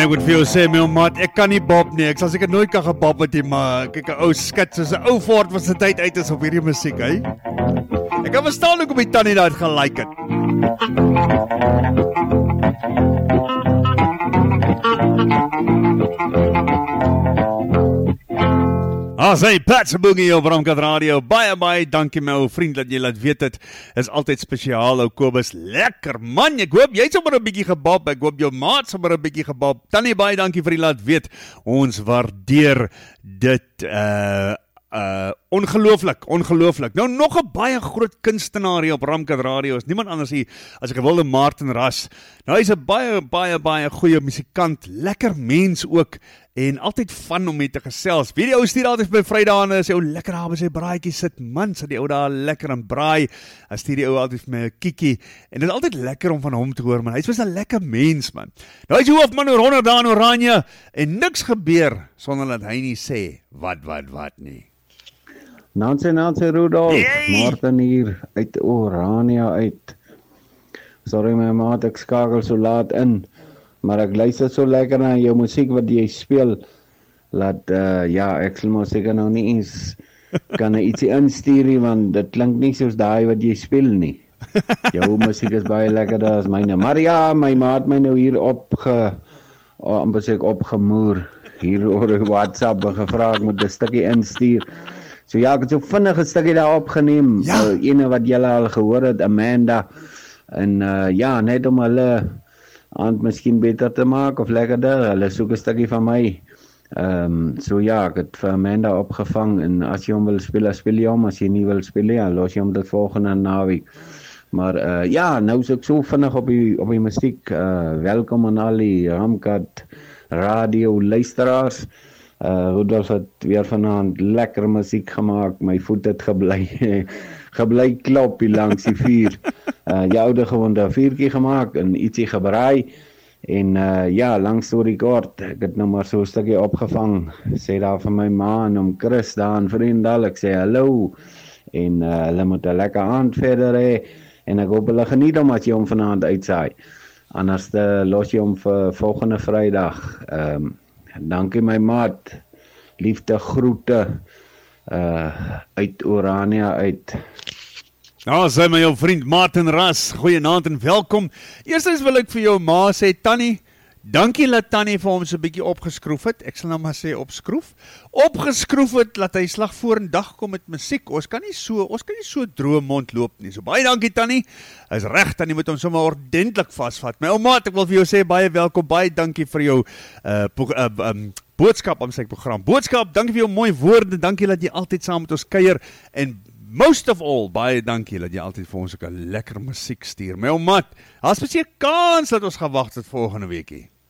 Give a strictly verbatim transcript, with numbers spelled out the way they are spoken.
ek moet vir jou sê, my maat, ek kan nie bob nie. Ek sal seker nooit kan gebob met die maar kyk 'n ou skit soos 'n ou fort wat sy tyd uit is op hierdie musiek, hè. Ek kan verstaan hoekom die tannie daai gelike het. Ah, sê Pat se boogie op Ramkat Radio. Baie baie dankie my ou vriend dat jy laat weet dit is altyd spesiaal ou Kobus. Lekker man, ek hoop jy's sommer 'n bietjie gebob. Ek hoop jou maat sommer 'n bietjie gebob. Tannie baie dankie vir die laat weet. Ons waardeer dit uh Uh, ongelooflik, ongelooflik. Nou nog 'n baie groot kunstenaar hier op Ramkat Radio is niemand anders hier as ek wilde Martin Ras. Nou hy's 'n baie baie baie goeie musikant, lekker mens ook en altyd van om mee te gesels. Wie die ou stuur altyd by Vrydag en sê ou lekker daar by sy braaitjie sit. Man, sit die ou daar lekker en braai. Hy stuur die ou altyd vir my 'n kiekie en dit is altyd lekker om van hom te hoor man. Hy's mos 'n lekker mens man. Nou hy's hoofman oor honderd dae in Oranje en niks gebeur sonder dat hy nie sê wat wat wat nie. Nancy, Nancy Rudolf, hey! Martin hier uit Orania uit. Sorry my maat, ek skakel so laat in, maar ek luister so lekker na jou musiek wat jy speel, laat, uh, ja, ek sal maar seker nou nie eens kan ietsie instuur, want dit klink nie soos daai wat jy speel nie. Jou musiek is baie lekkerder as myne, maar ja, my maat my nou hier opge, oh, amper sê ek opgemoer, hier oor WhatsApp en gevra ek moet 'n stukkie instuur. So ja, ek het so vinnig 'n stukkie daar opgeneem, ja. uh, ene wat julle al gehoor het, Amanda, en uh, ja, net om hulle aand miskien beter te maak, of lekkerder, hulle soek 'n stukkie van my, um, so ja, ek het vir Amanda opgevang, en as jy hom wil speel, speel jy hom, as jy nie wil speel, ja, los jy hom dit volgende naweek, maar uh, ja, nou is ek so vinnig op die, op die musiek, uh, welkom aan al die Ramkat Radio luisteraars. Uh, Rudolf het weer vanaand lekker musiek gemaakt, my voet het geblei, geblei klop hier langs die vuur. Uh, jy oude gewoon 'n vuurtjie gemaakt en ietsie gebraai, en uh, ja, langs door die kort, ek het nou maar so 'n stukkie opgevang, sê daar vir my ma en om Chris daar in Vriendal, ek sê hallo, en uh, hulle moet 'n lekker aand verder hê, en ek hoop hulle geniet om as jy hom vanaand uitsaai, anders uh, los jy hom vir volgende Vrydag. Um, Dankie my maat, liefde groete uh, uit Orania uit. Nou, sê my jou vriend Martin Ras, goeienaand en welkom. Eerstens wil ek vir jou ma sê, Tannie, dankie dat Tannie vir hom so 'n bietjie opgeskroef het, ek sal nou maar sê opskroef, opgeskroef het, dat hy slag voor en dag kom met musiek, ons kan nie so, ons kan nie so droë mond loop nie, so baie dankie Tannie, is reg, Tannie moet hom sommer ordentlik vasvat, my ou maat, ek wil vir jou sê, baie welkom, baie dankie vir jou uh, uh, um, boodskap aan sy program, boodskap, dankie vir jou mooi woorde, dankie dat jy altyd saam met ons kuier, en most of all, baie dankie dat jy altyd vir ons ook 'n lekker musiek stuur, my ou maat, as mens jy kans dat ons gaan wag tot volgende weekie.